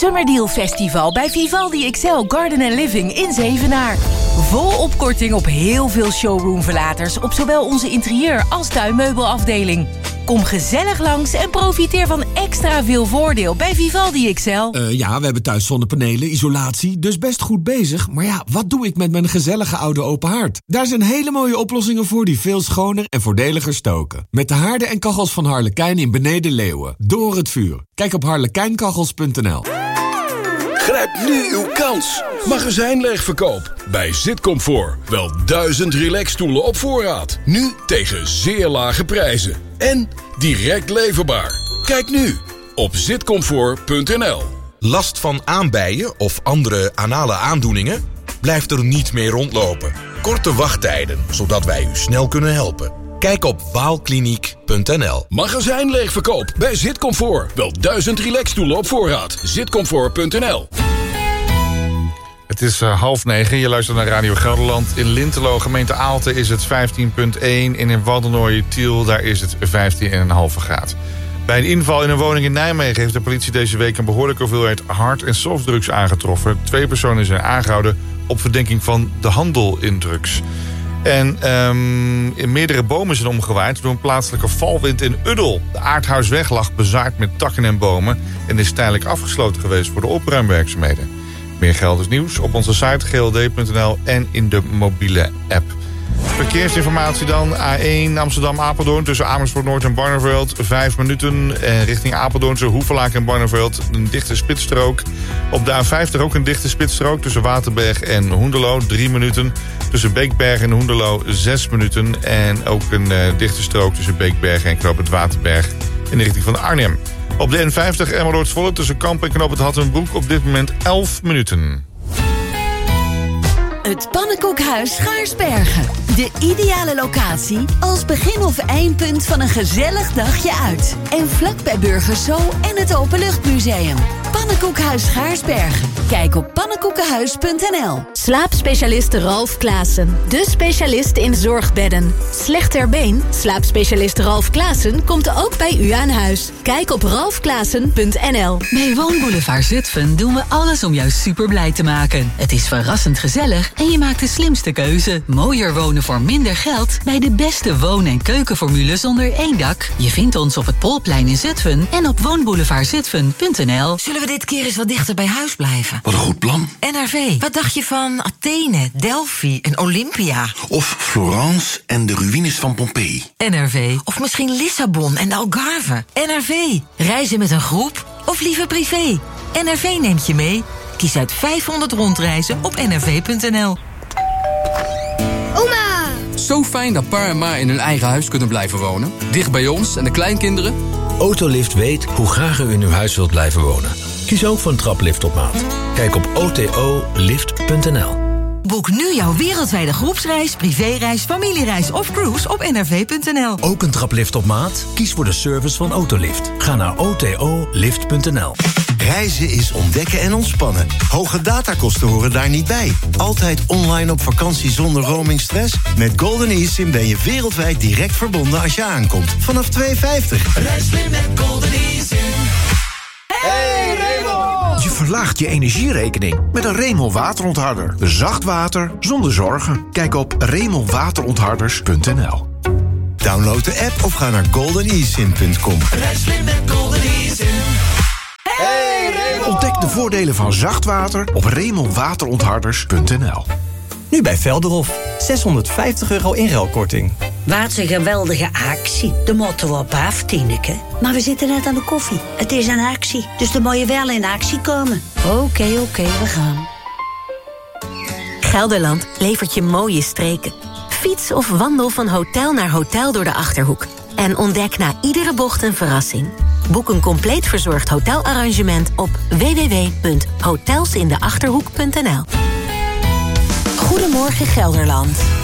Summer Deal Festival bij Vivaldi XL Garden & Living in Zevenaar. Volop korting op heel veel showroomverlaters op zowel onze interieur- als tuinmeubelafdeling. Kom gezellig langs en profiteer van extra veel voordeel bij Vivaldi XL. Ja, we hebben thuis zonnepanelen, isolatie, dus best goed bezig. Maar ja, wat doe ik met mijn gezellige oude open haard? Daar zijn hele mooie oplossingen voor die veel schoner en voordeliger stoken. Met de haarden en kachels van Harlekijn in Beneden Leeuwen. Door het vuur. Kijk op harlekijnkachels.nl. Grijp nu uw kans. Magazijnleegverkoop. Bij Zitcomfort. Wel 1000 relaxstoelen op voorraad. Nu tegen zeer lage prijzen. En direct leverbaar. Kijk nu op zitcomfort.nl. Last van aanbijen of andere anale aandoeningen? Blijf er niet meer rondlopen. Korte wachttijden, zodat wij u snel kunnen helpen. Kijk op waalkliniek.nl. Magazijnleegverkoop bij Zitcomfort. Wel 1000 relaxstoelen op voorraad. Zitcomfort.nl. Het is 8:30. Je luistert naar Radio Gelderland. In Lintelo, gemeente Aalten, is het 15,1. En in Wadenoijen-Tiel, daar is het 15,5 graden. Bij een inval in een woning in Nijmegen heeft de politie deze week een behoorlijke hoeveelheid hard- en softdrugs aangetroffen. 2 personen zijn aangehouden op verdenking van de handel in drugs. En meerdere bomen zijn omgewaaid door een plaatselijke valwind in Uddel. De Aardhuisweg lag bezaaid met takken en bomen en is tijdelijk afgesloten geweest voor de opruimwerkzaamheden. Meer Gelders nieuws op onze site gld.nl en in de mobiele app. Verkeersinformatie dan. A1 Amsterdam-Apeldoorn tussen Amersfoort Noord en Barneveld 5 minuten. En richting Apeldoorn tussen Hoevelaak en Barneveld een dichte spitsstrook. Op de A50 ook een dichte spitsstrook tussen Waterberg en Hoenderloo 3 minuten. Tussen Beekberg en Hoenderloo 6 minuten. En ook een dichte strook tussen Beekberg en Knoop het Waterberg in de richting van Arnhem. Op de N50 Emmeloord-Zwolle tussen Kamp en Knoop het Hattenbroek op dit moment 11 minuten. Het Pannenkoekhuis Schaarsbergen. De ideale locatie als begin- of eindpunt van een gezellig dagje uit. En vlak bij Burgers Zoo en het Openluchtmuseum. Pannenkoekhuis Schaarsbergen. Kijk op pannenkoekenhuis.nl. Slaapspecialist Ralf Klaassen. De specialist in zorgbedden. Slecht ter been? Slaapspecialist Ralf Klaassen komt ook bij u aan huis. Kijk op ralfklaassen.nl. Bij Woonboulevard Zutphen doen we alles om jou super blij te maken. Het is verrassend gezellig en je maakt de slimste keuze. Mooier wonen voor minder geld bij de beste woon- en keukenformule zonder één dak. Je vindt ons op het Polplein in Zutphen en op woonboulevardzutphen.nl. Zullen we dit keer eens wat dichter bij huis blijven? Wat een goed plan. NRV, wat dacht je van Athene, Delphi en Olympia? Of Florence en de ruïnes van Pompeii. NRV, of misschien Lissabon en de Algarve. NRV, reizen met een groep of liever privé? NRV neemt je mee. Kies uit 500 rondreizen op nrv.nl. Oma! Zo fijn dat pa en ma in hun eigen huis kunnen blijven wonen. Dicht bij ons en de kleinkinderen. Autolift weet hoe graag u in uw huis wilt blijven wonen. Kies ook voor een traplift op maat. Kijk op otolift.nl. Boek nu jouw wereldwijde groepsreis, privéreis, familiereis of cruise op nrv.nl. Ook een traplift op maat? Kies voor de service van Autolift. Ga naar otolift.nl. Reizen is ontdekken en ontspannen. Hoge datakosten horen daar niet bij. Altijd online op vakantie zonder roamingstress? Met Golden eSIM ben je wereldwijd direct verbonden als je aankomt. Vanaf €2,50. Reis slim met Golden eSIM. Hey Raymond! Je verlaagt je energierekening met een Remel waterontharder. Zacht water zonder zorgen. Kijk op remelwaterontharders.nl. Download de app of ga naar goldenesim.com. Reis slim met Golden eSIM. Hey Raymond! Ontdek de voordelen van zacht water op remelwaterontharders.nl. Nu bij Velderhof. €650 inruilkorting. Wat een geweldige actie. De moeten we op af, Tineke. Maar we zitten net aan de koffie. Het is een actie, dus dan moet je wel in actie komen. Oké, we gaan. Gelderland levert je mooie streken. Fiets of wandel van hotel naar hotel door de Achterhoek. En ontdek na iedere bocht een verrassing. Boek een compleet verzorgd hotelarrangement op www.hotelsindeachterhoek.nl. Goedemorgen Gelderland.